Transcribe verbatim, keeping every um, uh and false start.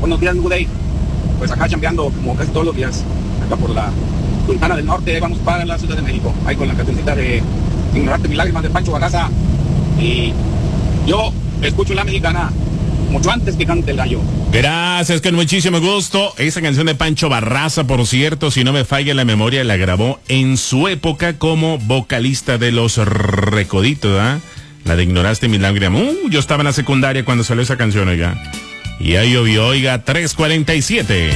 Buenos días, Good Day. Pues acá chambeando como casi todos los días, acá por la Sultana del Norte, vamos para la Ciudad de México, ahí con la cancioncita de Ignorarte mis lágrimas de Pancho Barraza. Y yo escucho la mexicana mucho antes que cante el gallo. Gracias, con muchísimo gusto. Esa canción de Pancho Barraza, por cierto, si no me falla la memoria, la grabó en su época como vocalista de Los Recoditos, ¿ah? ¿eh? La de Ignoraste mis lágrimas. Uh, yo estaba en la secundaria cuando salió esa canción, oiga. Y ahí llovió, oiga, tres cuarenta y siete.